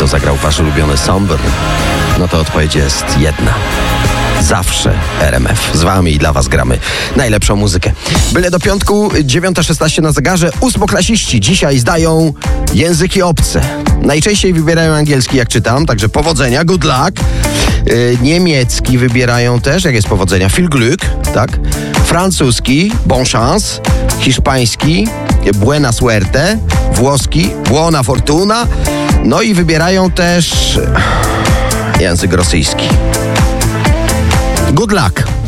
zagrał wasz ulubiony Somber? No to odpowiedź jest jedna. Zawsze RMF. Z wami i dla was gramy najlepszą muzykę. Byle do piątku, 9:16 na zegarze. Ósmoklasiści dzisiaj zdają języki obce. Najczęściej wybierają angielski, jak czytam, także powodzenia, good luck. Niemiecki wybierają też, jak jest powodzenia, viel Glück, tak? Francuski, bon chance. Hiszpański, buena suerte. Włoski, buona fortuna. No i wybierają też język rosyjski. Good luck.